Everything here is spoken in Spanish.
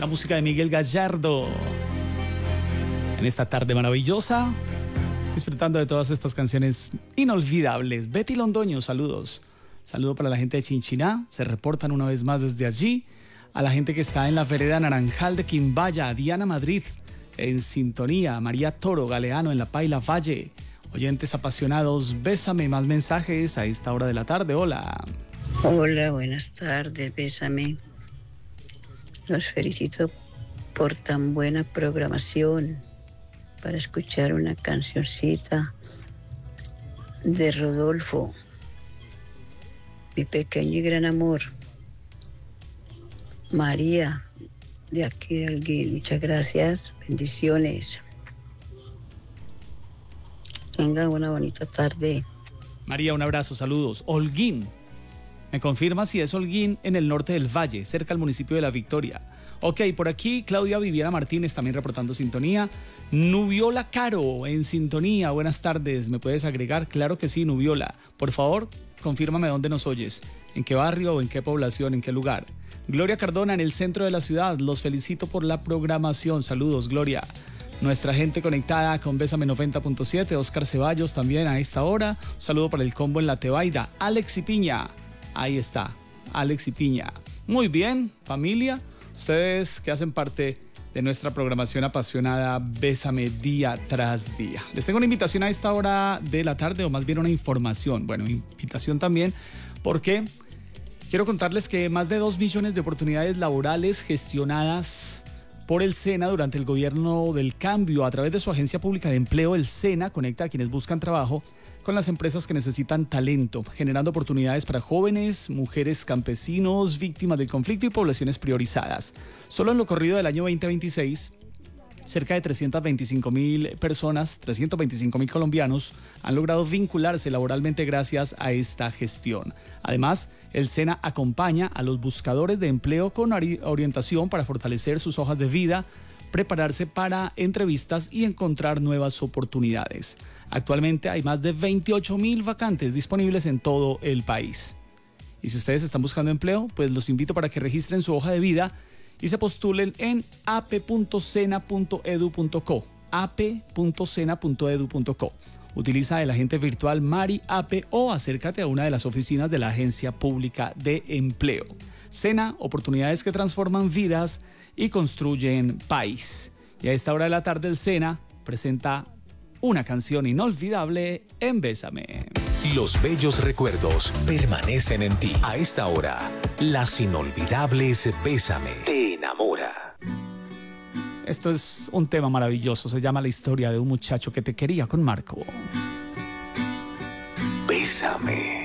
La música de Miguel Gallardo. En esta tarde maravillosa, disfrutando de todas estas canciones inolvidables. Betty Londoño, saludos. Saludo para la gente de Chinchiná, se reportan una vez más desde allí. A la gente que está en la vereda Naranjal de Quimbaya, a Diana Madrid, en sintonía, María Toro, Galeano en La Paila Valle. Oyentes apasionados, bésame, más mensajes a esta hora de la tarde. Hola. Hola, buenas tardes, bésame. Los felicito por tan buena programación para escuchar una cancioncita de Rodolfo, mi pequeño y gran amor. María, de aquí de Holguín, muchas gracias, bendiciones. Tengan una bonita tarde. María, un abrazo, saludos. Holguín. ¿Me confirma si es Holguín en el norte del Valle, cerca del municipio de La Victoria? Ok, por aquí Claudia Viviana Martínez también reportando sintonía. Nubiola Caro en sintonía, buenas tardes. ¿Me puedes agregar? Claro que sí, Nubiola. Por favor, confírmame dónde nos oyes. ¿En qué barrio o en qué población, en qué lugar? Gloria Cardona en el centro de la ciudad. Los felicito por la programación. Saludos, Gloria. Nuestra gente conectada con Bésame 90.7. Oscar Ceballos también a esta hora. Un saludo para el combo en La Tebaida. Alex y Piña. Ahí está, Alex y Piña. Muy bien, familia. Ustedes que hacen parte de nuestra programación apasionada Bésame día tras día. Les tengo una invitación a esta hora de la tarde, o más bien una información. Bueno, invitación también, porque quiero contarles que más de 2 millones de oportunidades laborales gestionadas por el SENA durante el gobierno del cambio a través de su agencia pública de empleo. El SENA conecta a quienes buscan trabajo con las empresas que necesitan talento, generando oportunidades para jóvenes, mujeres, campesinos, víctimas del conflicto y poblaciones priorizadas. Solo en lo corrido del año 2026, cerca de 325,000 personas, 325,000 colombianos han logrado vincularse laboralmente gracias a esta gestión. Además, el SENA acompaña a los buscadores de empleo con orientación para fortalecer sus hojas de vida, prepararse para entrevistas y encontrar nuevas oportunidades. Actualmente hay más de 28,000 vacantes disponibles en todo el país. Y si ustedes están buscando empleo, pues los invito para que registren su hoja de vida y se postulen en ap.sena.edu.co, ap.sena.edu.co. Utiliza el agente virtual Mari Ape o acércate a una de las oficinas de la Agencia Pública de Empleo. SENA, oportunidades que transforman vidas y construyen país. Y a esta hora de la tarde el SENA presenta una canción inolvidable en Bésame. Los bellos recuerdos permanecen en ti. A esta hora, las inolvidables Bésame te enamora. Esto es un tema maravilloso, se llama La historia de un muchacho que te quería con Marco. Bésame.